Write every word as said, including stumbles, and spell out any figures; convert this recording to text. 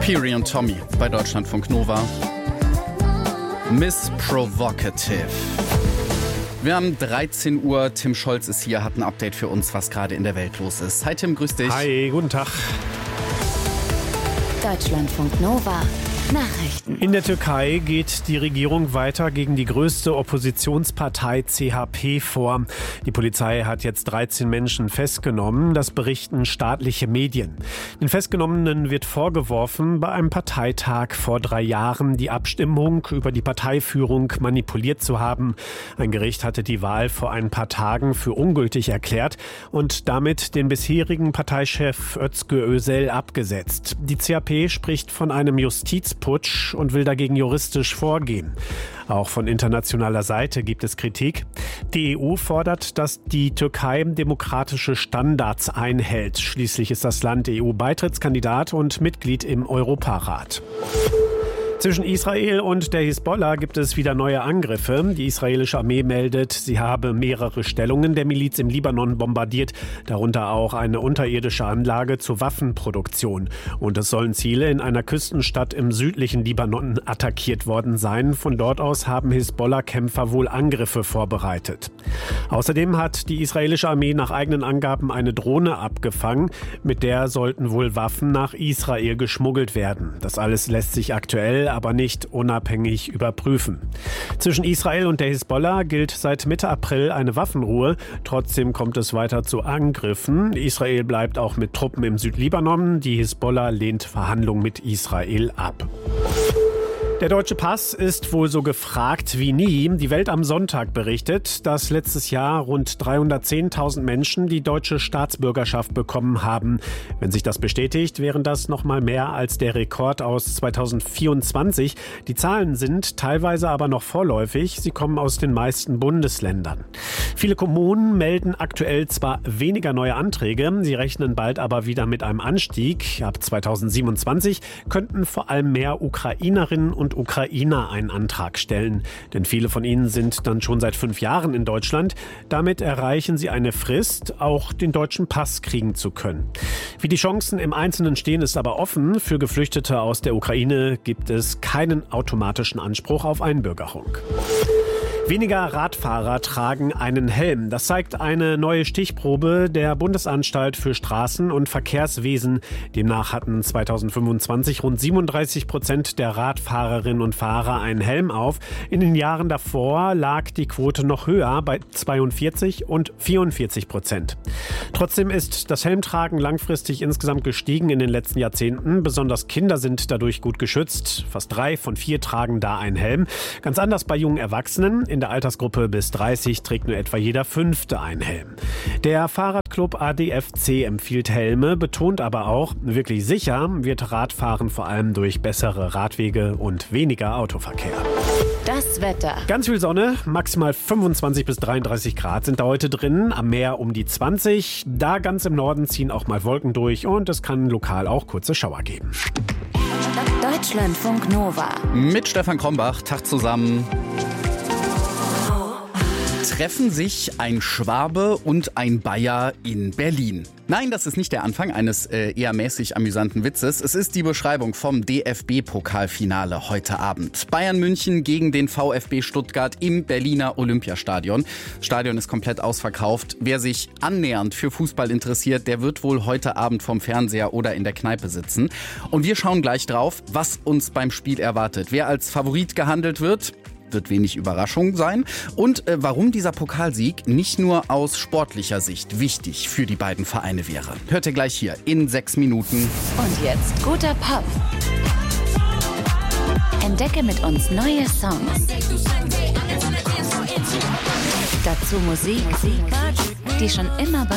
Piri und Tommy bei Deutschlandfunk Nova. Miss Provocative. Wir haben dreizehn Uhr, Tim Scholz ist hier, hat ein Update für uns, was gerade in der Welt los ist. Hi Tim, grüß dich. Hi, guten Tag. Deutschlandfunk Nova. Nachrichten. In der Türkei geht die Regierung weiter gegen die größte Oppositionspartei C H P vor. Die Polizei hat jetzt dreizehn Menschen festgenommen, das berichten staatliche Medien. Den Festgenommenen wird vorgeworfen, bei einem Parteitag vor drei Jahren die Abstimmung über die Parteiführung manipuliert zu haben. Ein Gericht hatte die Wahl vor ein paar Tagen für ungültig erklärt und damit den bisherigen Parteichef Özgür Özel abgesetzt. Die C H P spricht von einem Justizputsch und will dagegen juristisch vorgehen. Auch von internationaler Seite gibt es Kritik. Die E U fordert, dass die Türkei demokratische Standards einhält. Schließlich ist das Land E U-Beitrittskandidat und Mitglied im Europarat. Zwischen Israel und der Hisbollah gibt es wieder neue Angriffe. Die israelische Armee meldet, sie habe mehrere Stellungen der Miliz im Libanon bombardiert, darunter auch eine unterirdische Anlage zur Waffenproduktion. Und es sollen Ziele in einer Küstenstadt im südlichen Libanon attackiert worden sein. Von dort aus haben Hisbollah-Kämpfer wohl Angriffe vorbereitet. Außerdem hat die israelische Armee nach eigenen Angaben eine Drohne abgefangen. Mit der sollten wohl Waffen nach Israel geschmuggelt werden. Das alles lässt sich aktuell aber nicht unabhängig überprüfen. Zwischen Israel und der Hisbollah gilt seit Mitte April eine Waffenruhe. Trotzdem kommt es weiter zu Angriffen. Israel bleibt auch mit Truppen im Südlibanon. Die Hisbollah lehnt Verhandlungen mit Israel ab. Der deutsche Pass ist wohl so gefragt wie nie. Die Welt am Sonntag berichtet, dass letztes Jahr rund dreihundertzehntausend Menschen die deutsche Staatsbürgerschaft bekommen haben. Wenn sich das bestätigt, wären das noch mal mehr als der Rekord aus zweitausendvierundzwanzig. Die Zahlen sind teilweise aber noch vorläufig. Sie kommen aus den meisten Bundesländern. Viele Kommunen melden aktuell zwar weniger neue Anträge, sie rechnen bald aber wieder mit einem Anstieg. Ab zweitausendsiebenundzwanzig könnten vor allem mehr Ukrainerinnen und Ukrainer einen Antrag stellen. Denn viele von ihnen sind dann schon seit fünf Jahren in Deutschland. Damit erreichen sie eine Frist, auch den deutschen Pass kriegen zu können. Wie die Chancen im Einzelnen stehen, ist aber offen. Für Geflüchtete aus der Ukraine gibt es keinen automatischen Anspruch auf Einbürgerung. Weniger Radfahrer tragen einen Helm. Das zeigt eine neue Stichprobe der Bundesanstalt für Straßen- und Verkehrswesen. Demnach hatten zweitausendfünfundzwanzig rund siebenunddreißig Prozent der Radfahrerinnen und Fahrer einen Helm auf. In den Jahren davor lag die Quote noch höher bei zweiundvierzig und vierundvierzig Prozent. Trotzdem ist das Helmtragen langfristig insgesamt gestiegen in den letzten Jahrzehnten. Besonders Kinder sind dadurch gut geschützt. Fast drei von vier tragen da einen Helm. Ganz anders bei jungen Erwachsenen. In der Altersgruppe bis dreißig trägt nur etwa jeder Fünfte einen Helm. Der Fahrradclub A D F C empfiehlt Helme, betont aber auch, wirklich sicher wird Radfahren vor allem durch bessere Radwege und weniger Autoverkehr. Das Wetter. Ganz viel Sonne, maximal fünfundzwanzig bis dreiunddreißig Grad sind da heute drin, am Meer um die zwanzig. Da ganz im Norden ziehen auch mal Wolken durch und es kann lokal auch kurze Schauer geben. Deutschlandfunk Nova. Mit Stefan Krombach, Tag zusammen. Treffen sich ein Schwabe und ein Bayer in Berlin. Nein, das ist nicht der Anfang eines äh, eher mäßig amüsanten Witzes. Es ist die Beschreibung vom D F B-Pokalfinale heute Abend. Bayern München gegen den VfB Stuttgart im Berliner Olympiastadion. Das Stadion ist komplett ausverkauft. Wer sich annähernd für Fußball interessiert, der wird wohl heute Abend vorm Fernseher oder in der Kneipe sitzen. Und wir schauen gleich drauf, was uns beim Spiel erwartet. Wer als Favorit gehandelt wird, wird wenig Überraschung sein. Und äh, warum dieser Pokalsieg nicht nur aus sportlicher Sicht wichtig für die beiden Vereine wäre. Hört ihr gleich hier in sechs Minuten. Und jetzt guter Pop. Entdecke mit uns neue Songs. Dazu Musik, die schon immer bei